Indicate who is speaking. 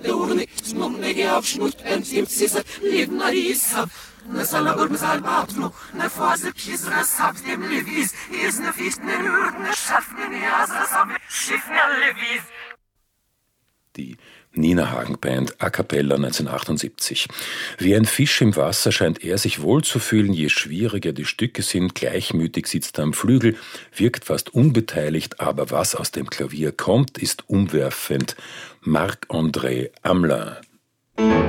Speaker 1: urni, smumnegi avšnut, entim cisa, livna risa. Nasala urmzal batnu, na faze pizra sabdem levis, izna fist ne lürd, ne schaffne ne asasam, schiffne levis.
Speaker 2: Die Nina Hagen Band a cappella 1978. Wie ein Fisch im Wasser scheint er sich wohlzufühlen, je schwieriger die Stücke sind. Gleichmütig sitzt er am Flügel, wirkt fast unbeteiligt, aber was aus dem Klavier kommt, ist umwerfend. Marc-André Hamelin.